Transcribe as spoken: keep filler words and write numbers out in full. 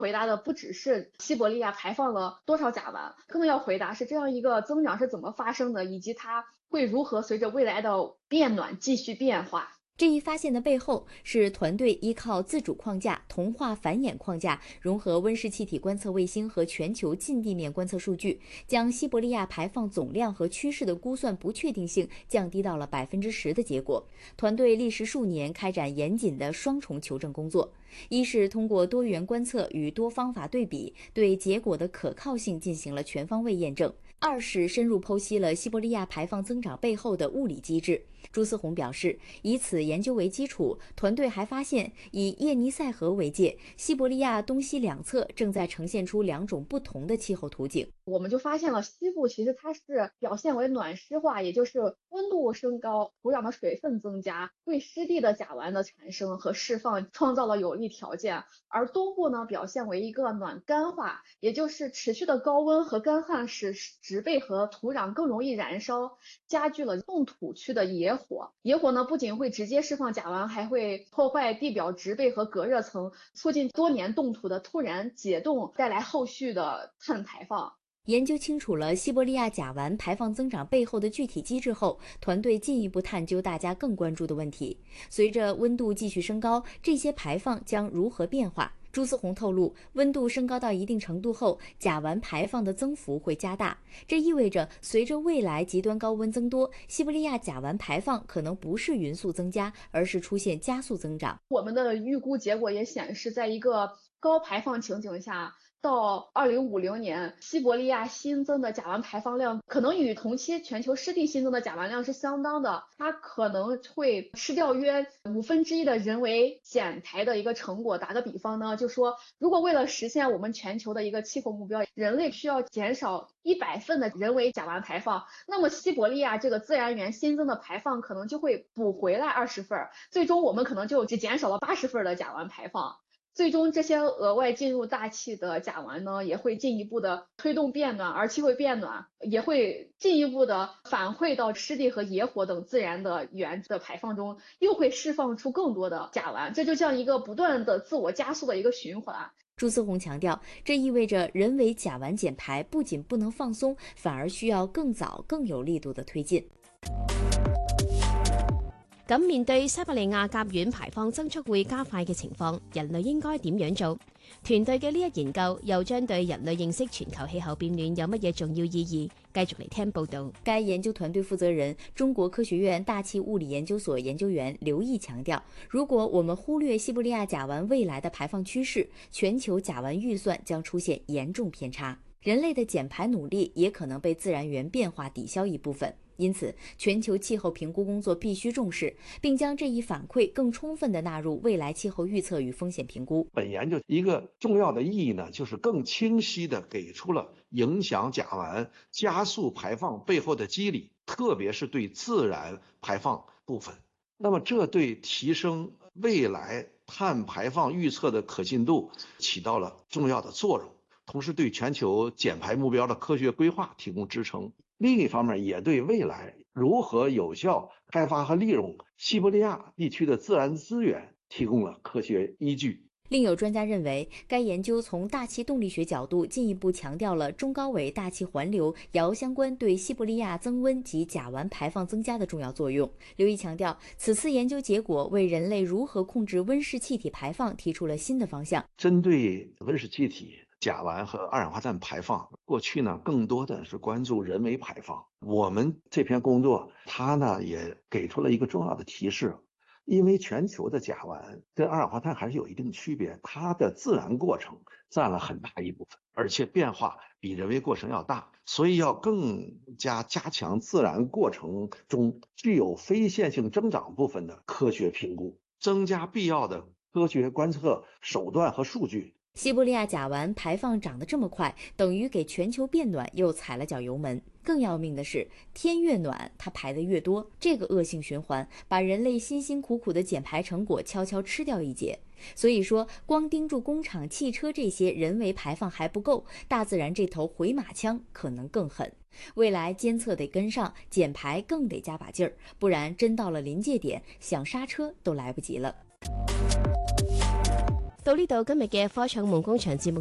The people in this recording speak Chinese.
回答的不只是西伯利亚排放了多少甲烷，更要回答是这样一个增长是怎么发生的，以及它会如何随着未来的变暖继续变化。 这一发现的背后是团队依靠自主框架、同化繁衍框架，融合温室气体观测卫星和全球近地面观测数据，将西伯利亚排放总量和趋势的估算不确定性降低到了百分之十的结果。团队历时数年开展严谨的双重求证工作，一是通过多元观测与多方法对比，对结果的可靠性进行了全方位验证；二是深入剖析了西伯利亚排放增长背后的物理机制。朱思宏表示，以此研究为基础，团队还发现，以叶尼塞河为界，西伯利亚东西两侧正在呈现出两种不同的气候图景。 我们就发现了西部其实它是表现为暖湿化，也就是温度升高，土壤的水分增加，对湿地的甲烷的产生和释放创造了有利条件。而东部呢，表现为一个暖干化，也就是持续的高温和干旱使植被和土壤更容易燃烧，加剧了冻土区的野火。野火呢，不仅会直接释放甲烷，还会破坏地表植被和隔热层，促进多年冻土的突然解冻，带来后续的碳排放。 研究清楚了西伯利亚甲烷排放增长背后的具体机制后，团队进一步探究大家更关注的问题：随着温度继续升高，这些排放将如何变化？朱思宏透露，温度升高到一定程度后，甲烷排放的增幅会加大，这意味着随着未来极端高温增多，西伯利亚甲烷排放可能不是匀速增加，而是出现加速增长。 我们的预估结果也显示，在一个高排放情景下，到二零五零年，西伯利亚新增的甲烷排放量可能与同期全球湿地新增的甲烷量是相当的，它可能会吃掉约五分之一的人为减排的一个成果。打个比方呢，就说如果为了实现我们全球的一个气候目标，人类需要减少一百份的人为甲烷排放，那么西伯利亚这个自然源新增的排放可能就会补回来二十份，最终我们可能就只减少了八十份的甲烷排放。最终这些额外进入大气的甲烷呢，也会进一步的推动变暖，而气候变暖也会进一步的反馈到湿地和野火等自然的源的排放中，又会释放出更多的甲烷，这就像一个不断的自我加速的一个循環。 朱思宏强调，这意味着人为甲烷减排不仅不能放鬆，反而需要更早、更有力度的推進。 咁面對西伯利亞甲烷排放增速會加快嘅情況，人類應該點樣做？團隊嘅呢一研究又將對人類認識全球氣候變暖有乜嘢重要意義？繼續嚟聽報導。 該研究團隊負責人、中國科學院大氣物理研究所研究員劉毅強調，如果我們忽略西伯利亞甲烷未來的排放趨勢，全球甲烷預算將出現嚴重偏差，人類的減排努力也可能被自然源變化抵消一部分。因此，全球氣候評估工作必須重視，並將這一反饋更充分地納入未來氣候預測與風險評估。 本研究一個重要的意義呢，就是更清晰地給出了影響甲烷加速排放背後的機理，特別是對自然排放部分。那麼這對提升未來碳排放預測的可信度起到了重要的作用，同時對全球減排目標的科學規劃提供支撐。另一方面，也對未來如何有效開發和利用西伯利亞地區的自然資源提供了科學依據。 另有專家認為，該研究從大氣動力學角度進一步強調了中高緯大氣環流遙相關對西伯利亞增溫及甲烷排放增加的重要作用。劉毅強調，此次研究結果為人類如何控制溫室氣體排放提出了新的方向。 針對溫室氣體、甲烷和二氧化碳排放，過去呢更多的是關注人為排放。我們這篇工作，它呢也給出了一個重要的提示。因為全球的甲烷跟二氧化碳還是有一定區別，它的自然過程佔了很大一部分，而且變化比人為過程要大，所以要更加加強自然過程中具有非線性增長部分的科學評估，增加必要的科學觀測手段和數據。 西伯利亞甲烷排放漲得這麼快，等於給全球變暖又踩了腳油門。更要命的是，天越暖，它排得越多，這個惡性循環把人類辛辛苦苦的減排成果悄悄吃掉一截。所以說，光盯住工廠、汽車這些人為排放還不夠，大自然這頭回馬槍可能更狠。未來監測得跟上，減排更得加把勁兒，不然真到了臨界點，想剎車都來不及了。 到到呢度，今日嘅科創夢工場節目